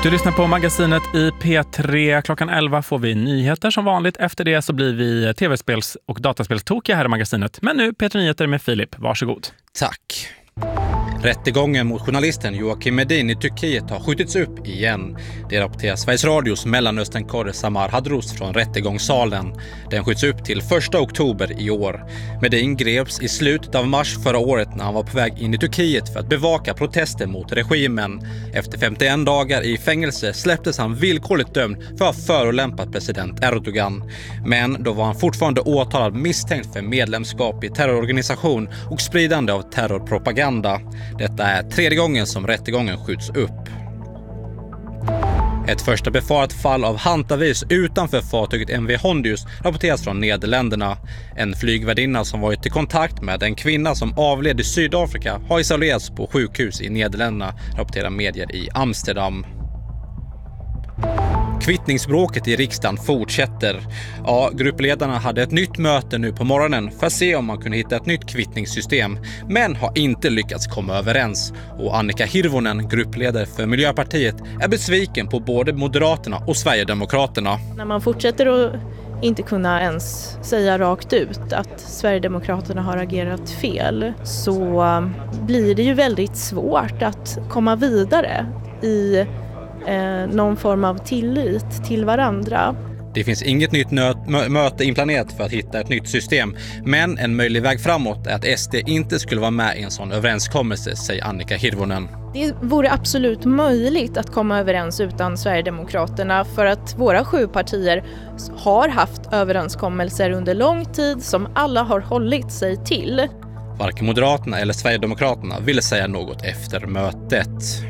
Du lyssnar på magasinet i P3. Klockan 11 får vi nyheter som vanligt. Efter det så blir vi tv-spels- och dataspelstokiga här i magasinet. Men nu P3 Nyheter med Filip. Varsågod. Tack. Rättegången mot journalisten Joakim Medin i Turkiet har skjutits upp igen. Det rapporterar Sveriges Radios Mellanöstern-korre Samar Hadros från rättegångssalen. Den skjuts upp till 1 oktober i år. Medin greps i slutet av mars förra året när han var på väg in i Turkiet för att bevaka protester mot regimen. Efter 51 dagar i fängelse släpptes han villkorligt dömd för att ha förolämpat president Erdogan. Men då var han fortfarande åtalad misstänkt för medlemskap i terrororganisation och spridande av terrorpropaganda. Detta är tredje gången som rättegången skjuts upp. Ett första befarat fall av hantavirus utanför fartyget MV Hondius rapporteras från Nederländerna. En flygvärdinna som varit i kontakt med en kvinna som avled i Sydafrika har isolerats på sjukhus i Nederländerna, rapporterar medier i Amsterdam. Kvittningsbråket i riksdagen fortsätter. Ja, gruppledarna hade ett nytt möte nu på morgonen för att se om man kunde hitta ett nytt kvittningssystem, men har inte lyckats komma överens. Och Annika Hirvonen, gruppledare för Miljöpartiet, är besviken på både Moderaterna och Sverigedemokraterna. När man fortsätter att inte kunna ens säga rakt ut att Sverigedemokraterna har agerat fel, så blir det ju väldigt svårt att komma vidare i någon form av tillit till varandra. Det finns inget nytt möte inplanerat för att hitta ett nytt system, men en möjlig väg framåt är att SD inte skulle vara med i en sån överenskommelse, säger Annika Hirvonen. Det vore absolut möjligt att komma överens utan Sverigedemokraterna, för att våra 7 partier har haft överenskommelser under lång tid som alla har hållit sig till. Varken Moderaterna eller Sverigedemokraterna ville säga något efter mötet.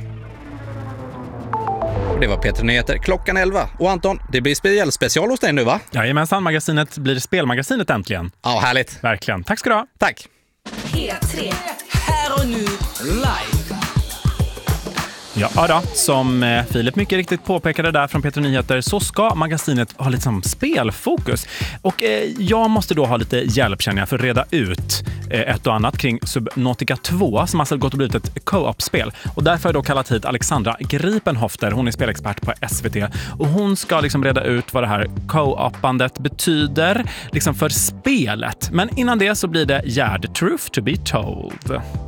Och det var P3 Nyheter klockan 11. Och Anton, det blir special hos dig nu, va? Jajamensan, magasinet blir spelmagasinet äntligen. Ja, härligt. Verkligen. Tack ska du ha. Tack. P3. Här och nu, live. Ja då, som Filip mycket riktigt påpekade där från P3 Nyheter, så ska magasinet ha lite som spelfokus. Och jag måste då ha lite hjälp, känner jag, för att reda ut ett och annat kring Subnautica 2 som alltså gått och blivit ett co-op-spel. Och därför har jag då kallat hit Alexandra Gripenhofter. Hon är spelexpert på SVT och hon ska liksom reda ut vad det här co-opandet betyder liksom för spelet. Men innan det så blir det The Truth to be told.